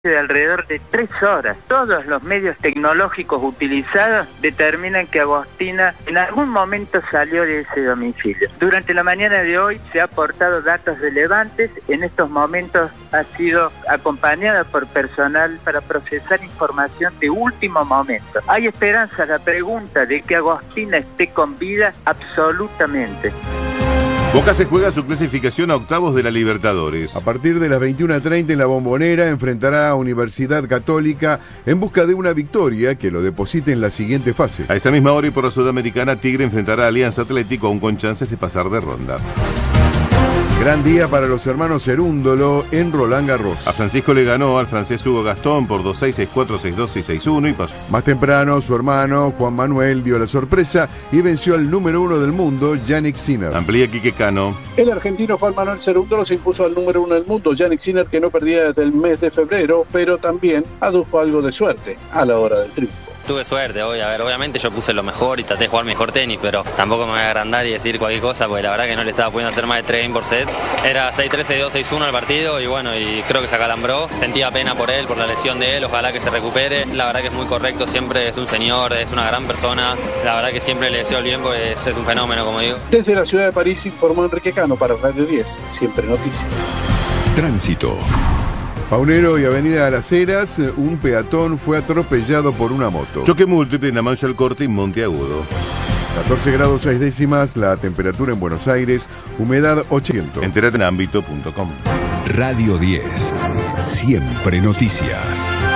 de alrededor de 3 horas. Todos los medios tecnológicos utilizados determinan que Agostina en algún momento salió de ese domicilio. Durante la mañana de hoy se ha aportado datos relevantes. En estos momentos ha sido acompañada por personal para procesar información de último momento. ¿Hay esperanza? La pregunta de que Agostina esté con vida, absolutamente. Boca se juega su clasificación a octavos de la Libertadores. A partir de las 21:30 en la Bombonera enfrentará a Universidad Católica en busca de una victoria que lo deposite en la siguiente fase. A esa misma hora y por la Sudamericana, Tigre enfrentará a Alianza Atlético, aún con chances de pasar de ronda. Gran día para los hermanos Cerúndolo en Roland Garros. A Francisco le ganó al francés Hugo Gastón por 2-6, 6-4, 6-2, 6-6-1 y pasó. Más temprano, su hermano Juan Manuel dio la sorpresa y venció al número 1 del mundo, Jannik Sinner. Amplía Quique Cano. El argentino Juan Manuel Cerúndolo se impuso al número 1 del mundo, Jannik Sinner, que no perdía desde el mes de febrero, pero también adujo algo de suerte a la hora del triunfo. Tuve suerte hoy, obviamente yo puse lo mejor y traté de jugar mejor tenis, pero tampoco me voy a agrandar y decir cualquier cosa, porque la verdad que no le estaba pudiendo hacer más de 3 por set. Era 6-3, 6-2, 6-1 el partido y bueno, y creo que se acalambró. Sentía pena por él, por la lesión de él, ojalá que se recupere. La verdad que es muy correcto, siempre es un señor, es una gran persona. La verdad que siempre le deseo el bien, pues es un fenómeno, como digo. Desde la ciudad de París informó Enrique Cano para Radio 10, siempre noticias. Tránsito. Paunero y Avenida de las Heras, un peatón fue atropellado por una moto. Choque múltiple en Amancio al Corte y Monteagudo. 14 grados 6 décimas, la temperatura en Buenos Aires, humedad 8%. Entérate en ámbito.com. Radio 10, siempre noticias.